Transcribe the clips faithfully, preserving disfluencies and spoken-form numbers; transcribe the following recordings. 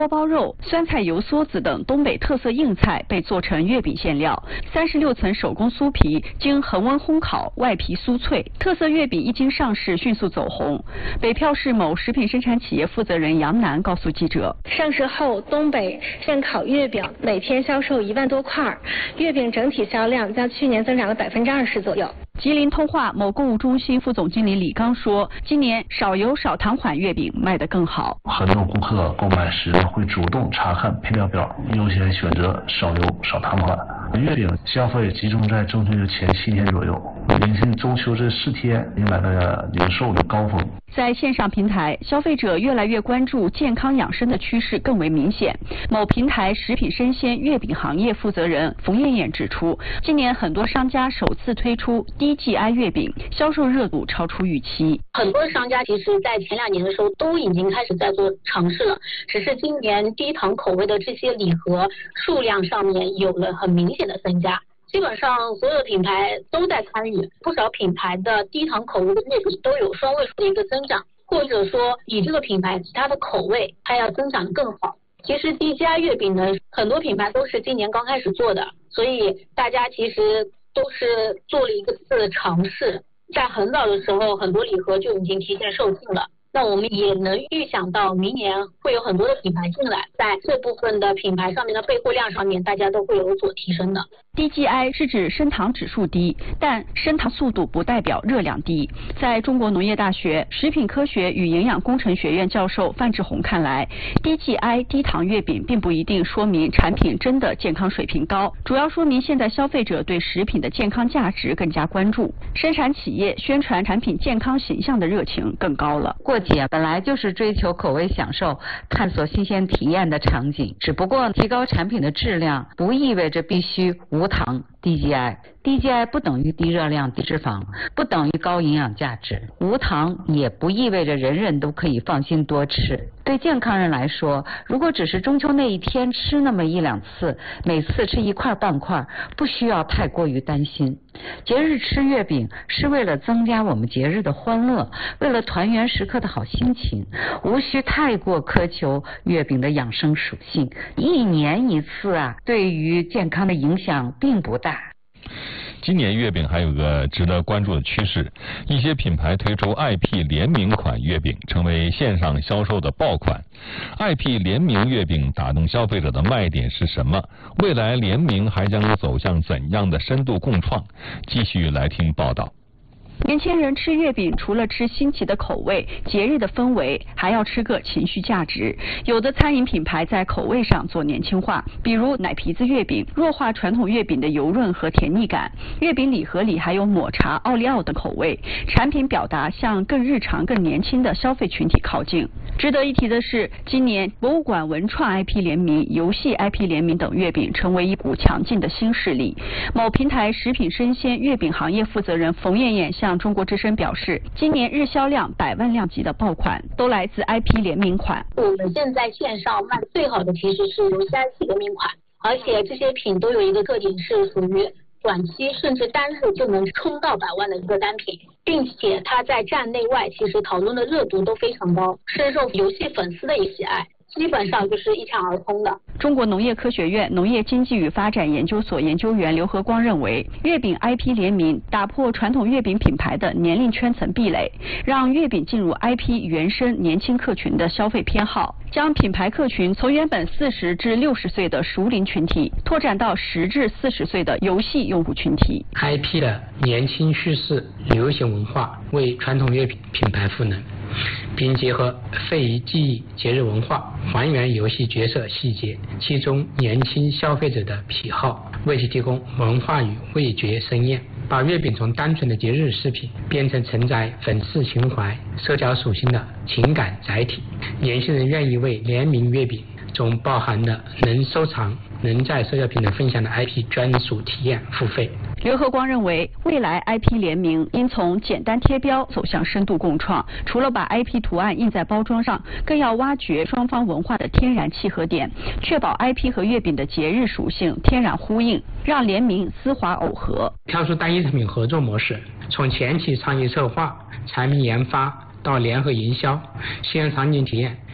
锅包肉、酸菜油梭子等东北特色硬菜被做成月饼馅料，三十六层手工酥皮经恒温烘烤，外皮酥脆。特色月饼一经上市，迅速走红。北票市某食品生产企业负责人杨楠告诉记者， 上市后，东北现烤月饼每天销售一万多块，月饼整体销量较去年增长了百分之二十左右。 吉林通化某购物中心副总经理李刚说，今年少油少糖款月饼卖得更好。 很多顾客购买时会主动查看配料表，优先选择少油少糖款。月饼消费集中在中秋节前七天左右，临近中秋这四天迎来了零售的高峰。 在线上平台，消费者越来越关注健康养生的趋势更为明显。某平台食品生鲜月饼行业负责人冯艳艳指出，今年很多商家首次推出低 G I 月饼，销售热度超出预期。 很多商家其实在前两年的时候都已经开始在做尝试了，只是今年低糖口味的这些礼盒数量上面有了很明显的增加。基本上所有的品牌都在参与，不少品牌的低糖口味的月饼都有双位数的一个增长，或者说以这个品牌其他的口味它要增长得更好。其实低 G I 月饼呢，很多品牌都是今年刚开始做的，所以大家其实都是做了一个次的尝试，在很早的时候很多礼盒就已经提前售罄了。那我们也能预想到明年会有很多的品牌进来，在这部分的品牌上面的备货量上面大家都会有所提升的。 低 G I 是指升糖指数低，但升糖速度不代表热量低。在中国农业大学食品科学与营养工程学院教授范志红看来，低 G I 低糖月饼并不一定说明产品真的健康水平高，主要说明现在消费者对食品的健康价值更加关注，生产企业宣传产品健康形象的热情更高了。 过节本来就是追求口味享受、探索新鲜体验的场景，只不过提高产品的质量不意味着必须无糖低 G I， 低 G I 不等于低热量低脂肪，不等于高营养价值，无糖也不意味着人人都可以放心多吃。对健康人来说，如果只是中秋那一天吃那么一两次，每次吃一块半块，不需要太过于担心。节日吃月饼是为了增加我们节日的欢乐，为了团圆时刻的好心情，无需太过苛求月饼的养生属性。一年一次啊，对于健康的影响并不大。 今年月饼还有个值得关注的趋势，一些品牌推出 I P 联名款月饼，成为线上销售的爆款。I P 联名月饼打动消费者的卖点是什么？未来联名还将走向怎样的深度共创？继续来听报道。 年轻人吃月饼，除了吃新奇的口味、节日的氛围，还要吃个情绪价值。有的餐饮品牌在口味上做年轻化，比如奶皮子月饼，弱化传统月饼的油润和甜腻感。月饼礼盒里还有抹茶、奥利奥的口味，产品表达向更日常、更年轻的消费群体靠近。值得一提的是，今年博物馆文创 I P 联名、游戏 I P 联名等月饼成为一股强劲的新势力。某平台食品生鲜月饼行业负责人冯艳艳向中国之声表示，今年日销量百万量级的爆款都来自 I P 联名款。 我们现在线上卖最好的其实是游戏 I P 联名款，而且这些品都有一个特点，是属于短期甚至单日就能冲到百万的一个单品，并且它在站内外其实讨论的热度都非常高，深受游戏粉丝的喜爱，基本上就是一抢而空的。 中国农业科学院农业经济与发展研究所研究员刘和光认为，月饼 I P 联名打破传统月饼品牌的年龄圈层壁垒，让月饼进入 I P 原生年轻客群的消费偏好，将品牌客群从原本四十至六十岁的熟龄群体拓展到十至四十岁的游戏用户群体。 I P 的年轻叙事、流行文化为传统月饼品牌赋能，并结合非遗技艺、节日文化还原游戏角色细节，其中年轻消费者的癖好，为其提供文化与味觉盛宴，把月饼从单纯的节日饰品变成承载粉丝情怀、社交属性的情感载体。年轻人愿意为联名月饼中包含的能收藏、能在社交平台分享的 I P 专属体验付费。 刘和光认为，未来 I P 联名应从简单贴标走向深度共创，除了把 I P 图案印在包装上，更要挖掘双方文化的天然契合点，确保 I P 和月饼的节日属性天然呼应，让联名丝滑耦合。 跳出单一产品合作模式，从前期创意策划、产品研发到联合营销、现场场景体验，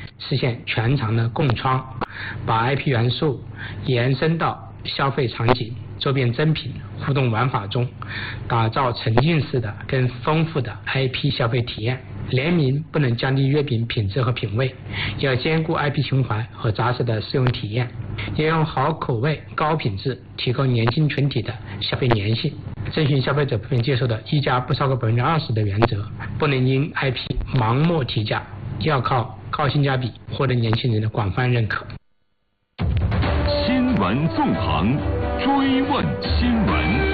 实现全场的共创，把 I P 元素延伸到消费场景、周边珍品、互动玩法中，打造沉浸式的更丰富的 I P 消费体验。联名不能降低月饼品质和品味，要兼顾 I P 情怀和扎实的使用体验，要用好口味、高品质提高年轻群体的消费粘性，遵循消费者普遍接受的一家不超过百分之二十的原则，不能因 I P 盲目提价，要靠高性价比获得年轻人的广泛认可。 新闻纵横，追问新闻。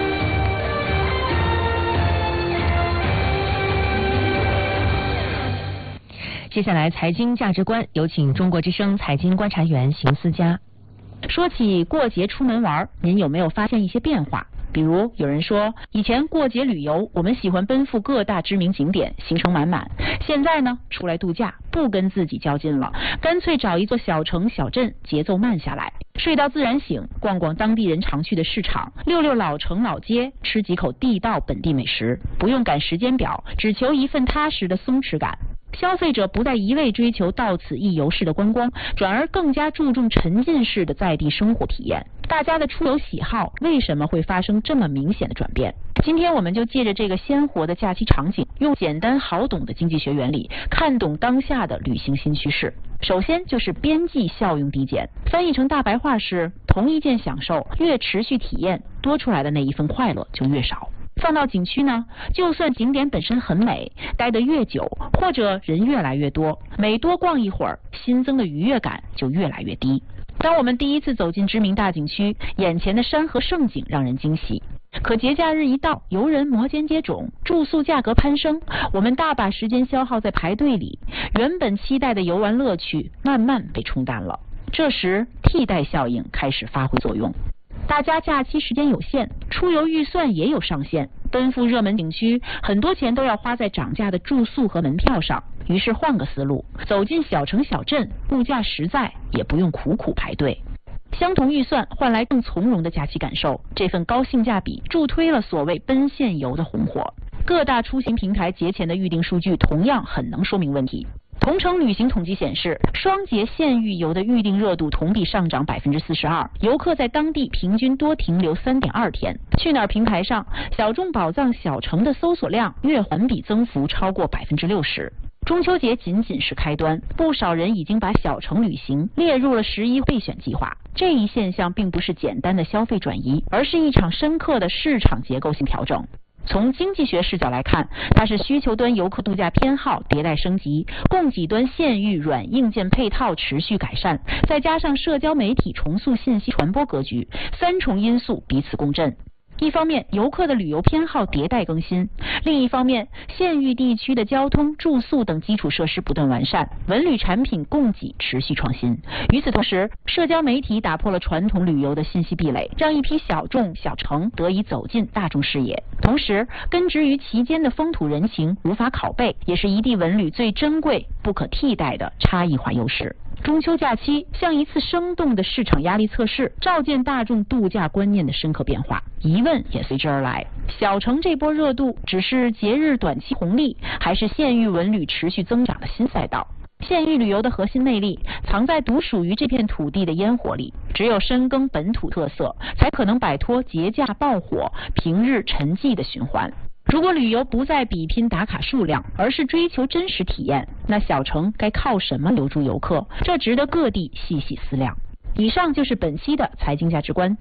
接下来财经价值观，有请中国之声财经观察员邢思佳。 说起过节出门玩，您有没有发现一些变化？比如有人说，以前过节旅游，我们喜欢奔赴各大知名景点，行程满满。现在呢，出来度假，不跟自己较劲了，干脆找一座小城小镇，节奏慢下来，睡到自然醒，逛逛当地人常去的市场，溜溜老城老街，吃几口地道本地美食，不用赶时间表，只求一份踏实的松弛感。消费者不再一味追求到此一游式的观光，转而更加注重沉浸式的在地生活体验。大家的出游喜好为什么会发生这么明显的转变？今天我们就借着这个鲜活的假期场景，用简单好懂的经济学原理，看懂当下的旅行新趋势。首先就是边际效用递减，翻译成大白话是：同一件享受，越持续体验，多出来的那一份快乐就越少。放到景区呢，就算景点本身很美，待得越久，或者人越来越多，每多逛一会儿，新增的愉悦感就越来越低。当我们第一次走进知名大景区，眼前的山河盛景让人惊喜。可节假日一到，游人摩肩接踵，住宿价格攀升，我们大把时间消耗在排队里，原本期待的游玩乐趣慢慢被冲淡了。这时，替代效应开始发挥作用。大家假期时间有限，出游预算也有上限，奔赴热门景区，很多钱都要花在涨价的住宿和门票上。于是换个思路，走进小城小镇，物价实在，也不用苦苦排队。相同预算换来更从容的假期感受，这份高性价比助推了所谓奔现游的红火。各大出行平台节前的预订数据同样很能说明问题。同程旅行统计显示，双节现预游的预订热度同比上涨百分之四十二，游客在当地平均多停留三点二天。去哪儿平台上，小众宝藏小城的搜索量月环比增幅超过百分之六十。中秋节仅仅是开端，不少人已经把小城旅行列入了十一备选计划。这一现象并不是简单的消费转移，而是一场深刻的市场结构性调整。从经济学视角来看，它是需求端游客度假偏好迭代升级，供给端现域软硬件配套持续改善，再加上社交媒体重塑信息传播格局，三重因素彼此共振。一方面，游客的旅游偏好迭代更新；另一方面，县域地区的交通、住宿等基础设施不断完善，文旅产品供给持续创新。与此同时，社交媒体打破了传统旅游的信息壁垒，让一批小众小城得以走进大众视野。同时，根植于其间的风土人情无法拷贝，也是一地文旅最珍贵、不可替代的差异化优势。中秋假期像一次生动的市场压力测试，照见大众度假观念的深刻变化，疑问也随之而来。小城这波热度只是节日短期红利，还是县域文旅持续增长的新赛道？县域旅游的核心魅力藏在独属于这片土地的烟火里，只有深耕本土特色，才可能摆脱节假爆火、平日沉寂的循环。如果旅游不再比拼打卡数量，而是追求真实体验，那小城该靠什么留住游客？这值得各地细细思量。以上就是本期的财经价值观。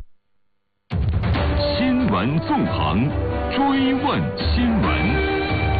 新闻纵横，追问新闻。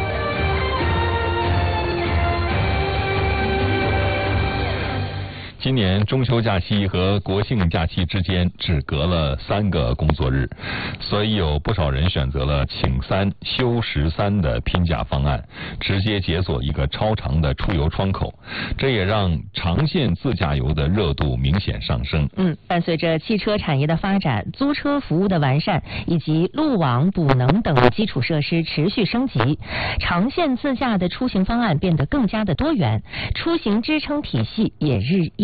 今年中秋假期和国庆假期之间只隔了三个工作日，所以有不少人选择了请三休十三的拼假方案，直接解锁一个超长的出游窗口。这也让长线自驾游的热度明显上升。 嗯，伴随着汽车产业的发展、租车服务的完善以及路网、补能等基础设施持续升级，长线自驾的出行方案变得更加的多元，出行支撑体系也日益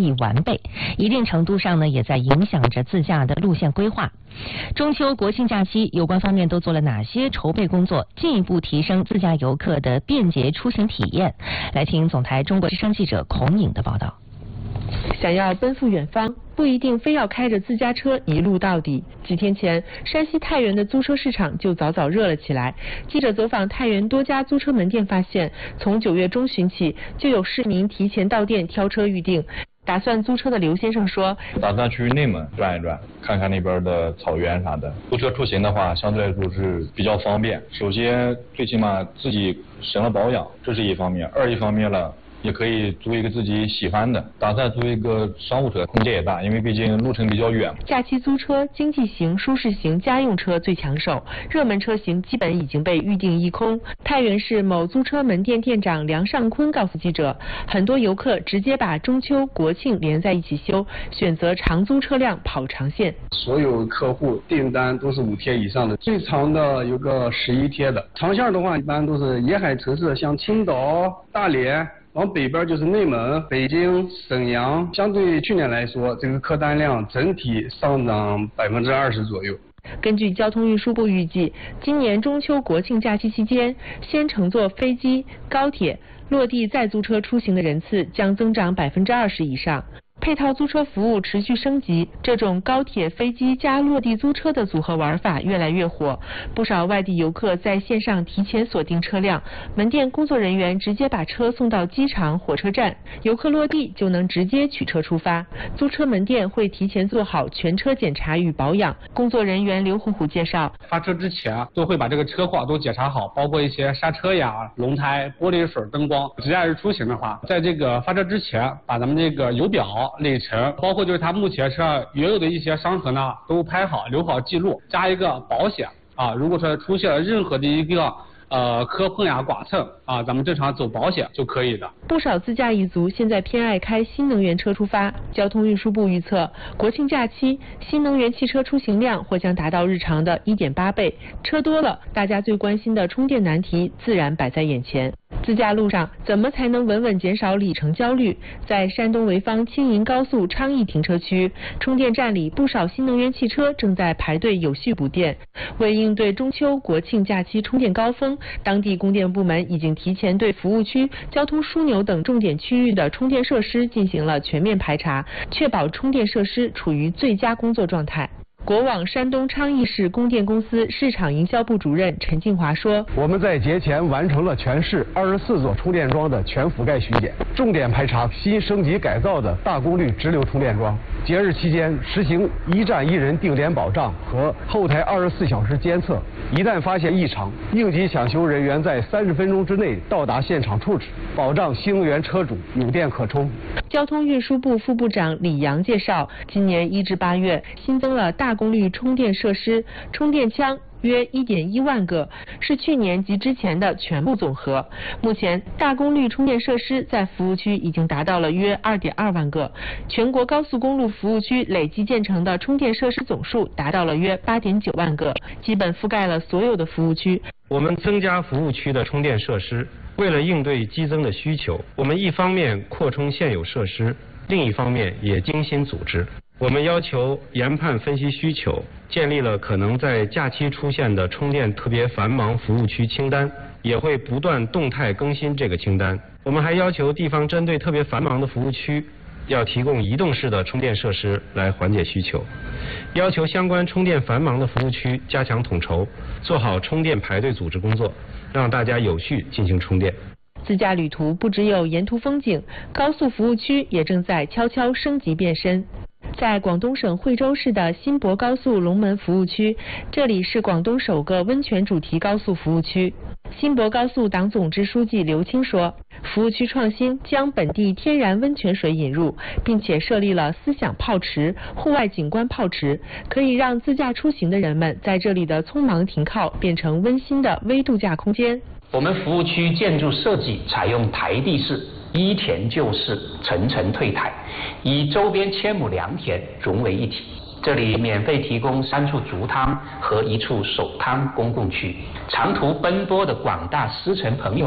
必完备，一定程度上呢，也在影响着自驾的路线规划。中秋国庆假期，有关方面都做了哪些筹备工作，进一步提升自驾游客的便捷出行体验？来听总台中国之声记者孔颖的报道。 想要奔赴远方，不一定非要开着自家车一路到底。几天前，山西太原的租车市场就早早热了起来。记者走访太原多家租车门店，发现从九月中旬起，就有市民提前到店挑车预定。打算租车的刘先生说：“ 打算去内蒙转一转，看看那边的草原啥的。租车出行的话，相对来说是比较方便。首先，最起码自己省了保养，这是一方面；二一方面了。”也可以租一个自己喜欢的，打算租一个商务车，空间也大，因为毕竟路程比较远。 假期租车，经济型、舒适型家用车最抢手，热门车型基本已经被预定一空。太原市某租车门店店长梁尚坤告诉记者，很多游客直接把中秋、国庆连在一起休，选择长租车辆跑长线。 所有客户订单都是五天以上的，最长的有个十一天的。长线的话，一般都是沿海城市，像青岛、大连。往北边就是内蒙、北京、沈阳，相对去年来说，这个客单量整体上涨百分之二十左右。 根据交通运输部预计，今年中秋国庆假期期间，先乘坐飞机、高铁落地再租车出行的人次将增长百分之二十以上。配套租车服务持续升级，这种高铁、飞机加落地租车的组合玩法越来越火。不少外地游客在线上提前锁定车辆，门店工作人员直接把车送到机场、火车站，游客落地就能直接取车出发。租车门店会提前做好全车检查与保养。工作人员刘虎虎介绍， 发车之前都会把这个车况都检查好，包括一些刹车呀、轮胎、玻璃水、灯光。自驾游出行的话，在这个发车之前，把咱们这个油表、里程，包括就是它目前车上原有的一些伤痕呢，都拍好留好记录，加一个保险啊。如果说出现了任何的一个呃磕碰呀、剐蹭啊，咱们正常走保险就可以的。 不少自驾一族现在偏爱开新能源车出发。交通运输部预测，国庆假期新能源汽车出行量或将达到日常的 一点八倍。车多了，大家最关心的充电难题自然摆在眼前。自驾路上怎么才能稳稳减少里程焦虑？在山东潍坊青银高速昌邑停车区，充电站里不少新能源汽车正在排队有序补电。为应对中秋、国庆假期充电高峰，当地供电部门已经提前对服务区、交通枢纽等重点区域的充电设施进行了全面排查，确保充电设施处于最佳工作状态。国网山东昌邑市供电公司市场营销部主任陈静华说：“ 我们在节前完成了全市二十四座充电桩的全覆盖巡检，重点排查新升级改造的大功率直流充电桩。节日期间实行一站一人定点保障和后台二十四小时监测，一旦发现异常，应急抢修人员在三十分钟之内到达现场处置，保障新能源车主有电可充。” 交通运输部副部长李阳介绍，今年一至八月新增了大功率充电设施、充电枪约 一点一万个，是去年及之前的全部总和。目前大功率充电设施在服务区已经达到了约 二点二万个，全国高速公路服务区累计建成的充电设施总数达到了约 八点九万个，基本覆盖了所有的服务区。 我们增加服务区的充电设施，为了应对激增的需求，我们一方面扩充现有设施，另一方面也精心组织。我们要求研判分析需求，建立了可能在假期出现的充电特别繁忙服务区清单，也会不断动态更新这个清单。我们还要求地方针对特别繁忙的服务区，要提供移动式的充电设施来缓解需求，要求相关充电繁忙的服务区加强统筹，做好充电排队组织工作，让大家有序进行充电。 自驾旅途不只有沿途风景，高速服务区也正在悄悄升级变身。在广东省惠州市的新博高速龙门服务区，这里是广东首个温泉主题高速服务区。新博高速党总支书记刘青说，服务区创新将本地天然温泉水引入，并且设立了思想泡池、户外景观泡池，可以让自驾出行的人们在这里的匆忙停靠变成温馨的微度假空间。 我们服务区建筑设计采用台地式，依田就势，层层退台，以周边千亩良田融为一体。这里免费提供三处足汤和一处手汤公共区，长途奔波的广大司乘朋友们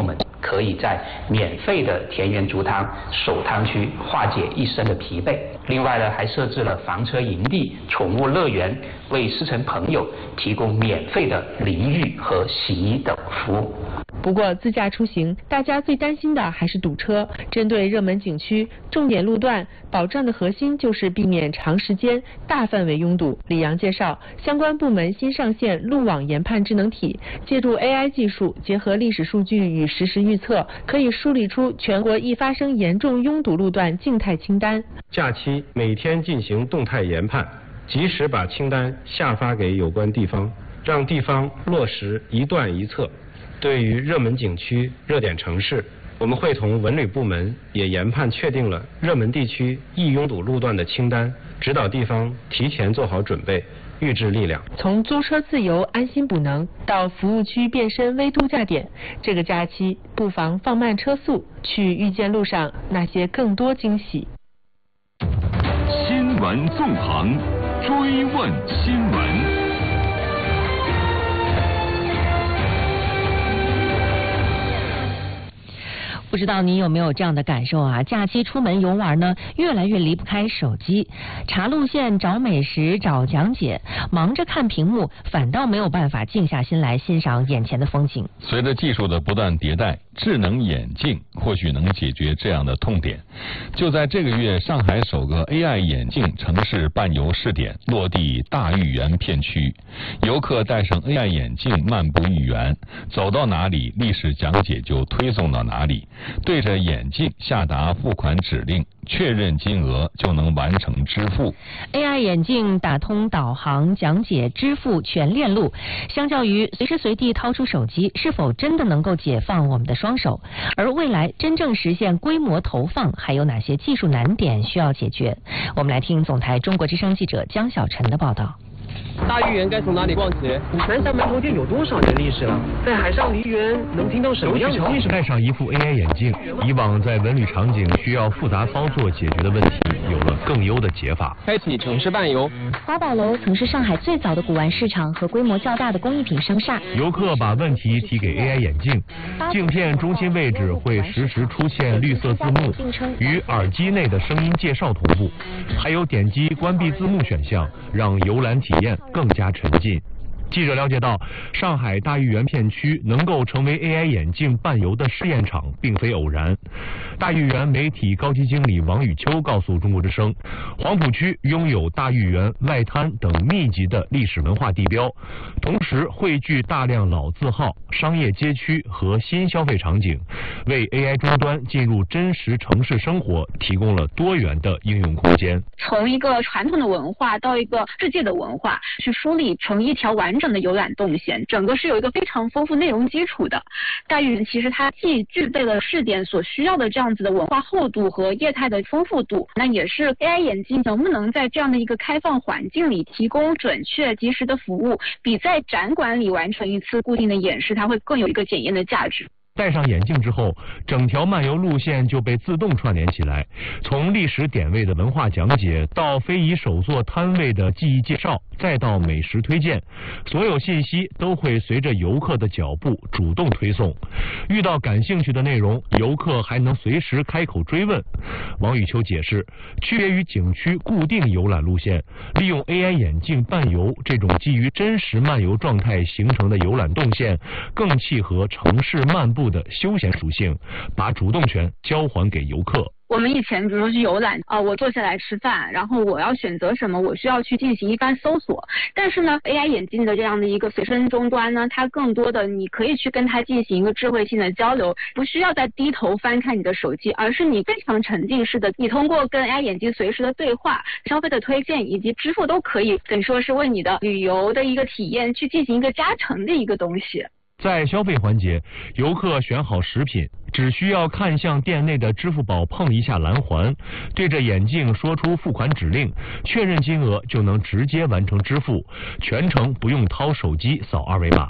可以在免费的田园足汤首汤区化解一身的疲惫。另外呢，还设置了房车营地、宠物乐园，为狮城朋友提供免费的淋浴和洗衣等服务。 不过自驾出行，大家最担心的还是堵车。针对热门景区、重点路段，保障的核心就是避免长时间、大范围拥堵。李阳介绍，相关部门新上线路网研判智能体，借助 A I 技术，结合历史数据与实时预测，可以梳理出全国易发生严重拥堵路段静态清单。 假期每天进行动态研判，及时把清单下发给有关地方，让地方落实一段一策。对于热门景区、热点城市，我们会同文旅部门也研判确定了热门地区易拥堵路段的清单，指导地方提前做好准备，预置力量。 从租车自由安心补能到服务区变身微度假点，这个假期不妨放慢车速，去遇见路上那些更多惊喜。 新闻纵横，追问新闻。 不知道你有没有这样的感受啊？假期出门游玩呢，越来越离不开手机，查路线、找美食、找讲解，忙着看屏幕，反倒没有办法静下心来欣赏眼前的风景。 随着技术的不断迭代，智能眼镜或许能解决这样的痛点。就在这个月，上海首个 A I 眼镜城市伴游试点落地大豫园片区，游客戴上 A I 眼镜漫步豫园，走到哪里，历史讲解就推送到哪里。对着眼镜下达付款指令，确认金额就能完成支付。 A I 眼镜打通导航、讲解、支付全链路，相较于随时随地掏出手机，是否真的能够解放我们的双手？而未来真正实现规模投放，还有哪些技术难点需要解决？我们来听总台中国之声记者江小晨的报道。 大豫园该从哪里逛起？ 南翔馒头店有多少年历史了？在海上梨园能听到什么样的？ 戴上一副 A I 眼镜，以往在文旅场景需要复杂操作解决的问题，有了更优的解法。 开启城市漫游。 华宝楼曾是上海最早的古玩市场和规模较大的工艺品商厦。 游客把问题提给 A I 眼镜，镜片中心位置会实时出现绿色字幕，与耳机内的声音介绍同步，还有点击关闭字幕选项，让游览体验更加沉浸。记者了解到，上海大豫园片区能够成为 A I 眼镜伴游的试验场，并非偶然。大豫园媒体高级经理王宇秋告诉中国之声，黄浦区拥有大豫园、外滩等密集的历史文化地标，同时汇聚大量老字号、商业街区和新消费场景，为 A I 终端进入真实城市生活提供了多元的应用空间。 从一个传统的文化到一个世界的文化，去梳理成一条完整的游览动线，整个是有一个非常丰富内容基础的。大豫园其实它既具备了试点所需要的这样子的文化厚度和业态的丰富度，那也是 A I 眼镜能不能在这样的一个开放环境里提供准确及时的服务，比在展馆里完成一次固定的演示，它会更有一个检验的价值。 戴上眼镜之后，整条漫游路线就被自动串联起来，从历史点位的文化讲解到非遗手作摊位的技艺介绍，再到美食推荐，所有信息都会随着游客的脚步主动推送。遇到感兴趣的内容，游客还能随时开口追问。王宇秋解释，区别于景区固定游览路线，利用 A I 眼镜伴游这种基于真实漫游状态形成的游览动线，更契合城市漫步的休闲属性，把主动权交还给游客。 我们以前比如说去游览啊、呃，我坐下来吃饭，然后我要选择什么，我需要去进行一番搜索。但是呢 ，A I 眼镜的这样的一个随身终端呢，它更多的你可以去跟它进行一个智慧性的交流，不需要再低头翻看你的手机，而是你非常沉浸式的，你通过跟 A I 眼镜随时的对话、消费的推荐以及支付都可以，等于说是为你的旅游的一个体验去进行一个加成的一个东西。 在消费环节，游客选好食品，只需要看向店内的支付宝碰一下蓝环，对着眼镜说出付款指令，确认金额就能直接完成支付，全程不用掏手机扫二维码。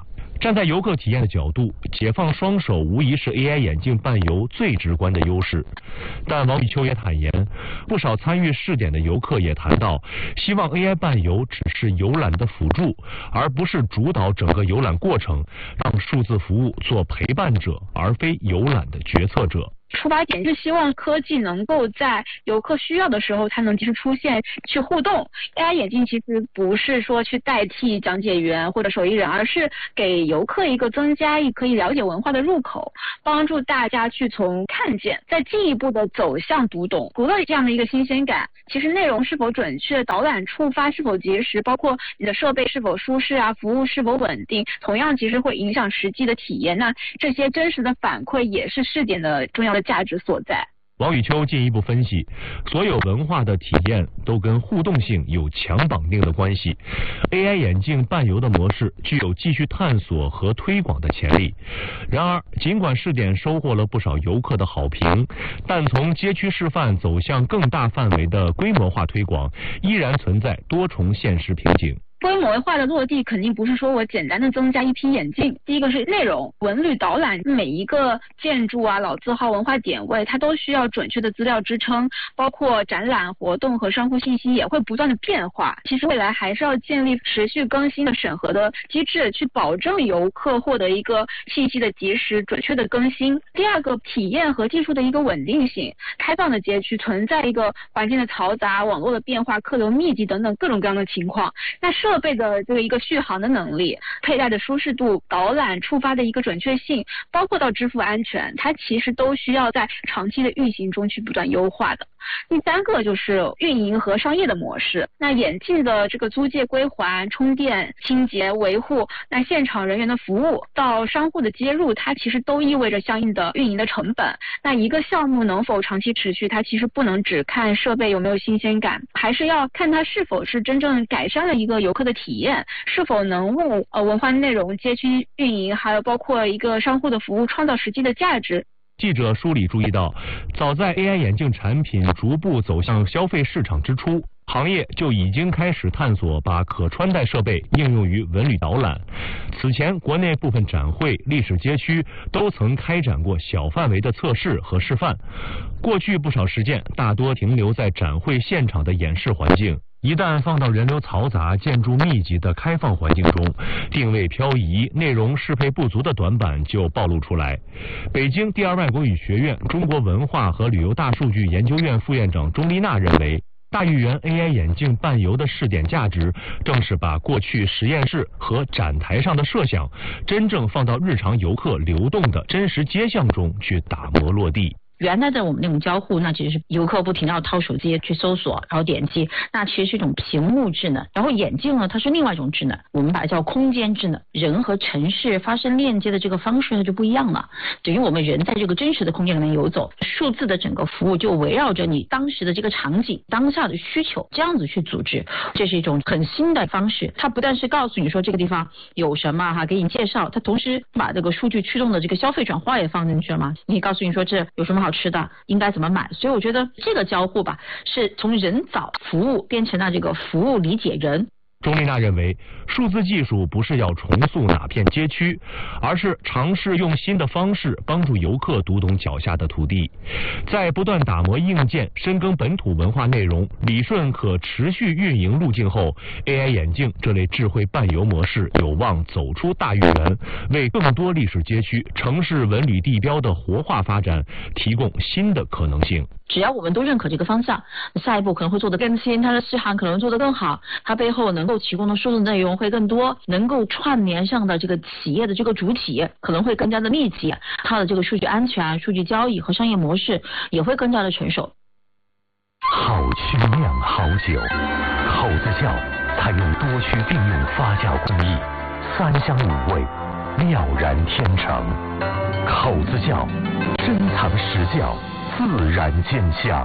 站在游客体验的角度，解放双手无疑是 A I 眼镜伴游最直观的优势。但王宇秋也坦言，不少参与试点的游客也谈到，希望 A I 伴游只是游览的辅助，而不是主导整个游览过程，让数字服务做陪伴者，而非游览的决策者。 出发点是希望科技能够在游客需要的时候，它能及时出现，去互动。A I 眼镜其实不是说去代替讲解员或者手艺人，而是给游客一个增加一可以了解文化的入口，帮助大家去从看见，再进一步的走向读懂，读到这样的一个新鲜感。其实内容是否准确，导览触发是否及时，包括你的设备是否舒适啊，服务是否稳定，同样其实会影响实际的体验。那这些真实的反馈也是试点的重要的价值所在。 王宇秋进一步分析，所有文化的体验都跟互动性有强绑定的关系。A I 眼镜伴游的模式具有继续探索和推广的潜力。然而，尽管试点收获了不少游客的好评，但从街区示范走向更大范围的规模化推广，依然存在多重现实瓶颈。 规模化的落地肯定不是说我简单的增加一批眼镜，第一个是内容，文旅导览每一个建筑啊、老字号、文化点位，它都需要准确的资料支撑，包括展览活动和商户信息也会不断的变化。其实未来还是要建立持续更新的审核的机制，去保证游客获得一个信息的及时准确的更新。第二个，体验和技术的一个稳定性，开放的街区存在一个环境的嘈杂、网络的变化、客流密集等等各种各样的情况，那设备的这个一个续航的能力、佩戴的舒适度、导览触发的一个准确性，包括到支付安全，它其实都需要在长期的运行中去不断优化的。第三个就是运营和商业的模式，那眼镜的这个租借归还、充电、清洁、维护，那现场人员的服务到商户的接入，它其实都意味着相应的运营的成本。那一个项目能否长期持续，它其实不能只看设备有没有新鲜感，还是要看它是否是真正改善了一个游客的体验，是否能为呃文化内容、街区运营，还有包括一个商户的服务创造实际的价值。 记者梳理注意到，早在 A I 眼镜产品逐步走向消费市场之初，行业就已经开始探索把可穿戴设备应用于文旅导览。此前，国内部分展会、历史街区都曾开展过小范围的测试和示范。过去不少实践大多停留在展会现场的演示环境，一旦放到人流嘈杂、建筑密集的开放环境中，定位漂移、内容适配不足的短板就暴露出来。北京第二外国语学院中国文化和旅游大数据研究院副院长钟丽娜认为，大豫园 A I 眼镜伴游的试点价值，正是把过去实验室和展台上的设想，真正放到日常游客流动的真实街巷中去打磨落地。 原来的我们那种交互，那其实是游客不停地要掏手机去搜索，然后点击，那其实是一种屏幕智能。然后眼镜呢，它是另外一种智能，我们把它叫空间智能。人和城市发生链接的这个方式呢就不一样了，等于我们人在这个真实的空间里面游走，数字的整个服务就围绕着你当时的这个场景、当下的需求这样子去组织，这是一种很新的方式。它不但是告诉你说这个地方有什么哈，给你介绍，它同时把这个数据驱动的这个消费转化也放进去了嘛，你告诉你说这有什么好吃的，应该怎么买。所以我觉得这个交互吧，是从人找服务变成了这个服务理解人。 钟丽娜认为，数字技术不是要重塑哪片街区，而是尝试用新的方式帮助游客读懂脚下的土地。在不断打磨硬件、深耕本土文化内容、理顺可持续运营路径后， A I 眼镜这类智慧伴游模式有望走出大豫园，为更多历史街区、城市文旅地标的活化发展提供新的可能性。 只要我们都认可这个方向，下一步可能会做得更新，它的市场可能做得更好，它背后能够提供的数字内容会更多，能够串联上的这个企业的这个主体可能会更加的密集，它的这个数据安全、数据交易和商业模式也会更加的成熟。 好曲酿好酒，口子窖采用多区并用发酵工艺，三香五味，妙然天成。口子窖珍藏实窖，自然见香。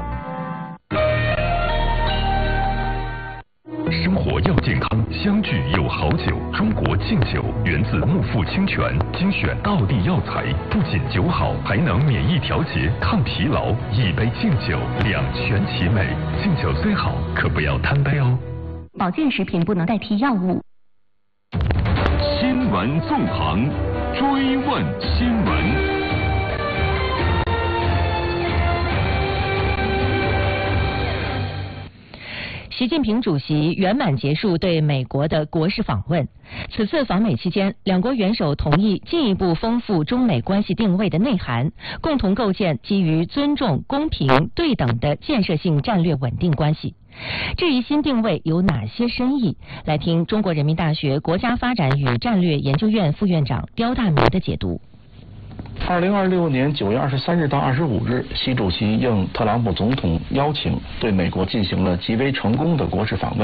生活要健康，相聚有好酒。中国敬酒源自木富清泉，精选道地药材，不仅酒好，还能免疫调节、抗疲劳。一杯敬酒，两全其美。敬酒虽好，可不要贪杯哦。 保健食品不能代替药物。 新新闻纵横，追问新闻。 习近平主席圆满结束对美国的国事访问。此次访美期间，两国元首同意进一步丰富中美关系定位的内涵，共同构建基于尊重、公平、对等的建设性战略稳定关系。至于新定位有哪些深意，来听中国人民大学国家发展与战略研究院副院长刁大明的解读。 二零二六年九月二十三日到二十五日，习主席应特朗普总统邀请，对美国进行了极为成功的国事访问。